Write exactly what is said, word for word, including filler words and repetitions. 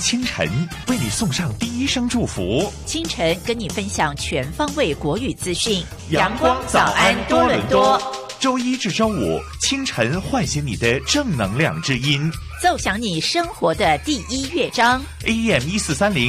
清晨为你送上第一声祝福， 清晨跟你分享全方位国语资讯。 阳光早安多伦多，周一至周五清晨唤醒你的正能量之音， 奏响你生活的第一乐章。 A M 一四三零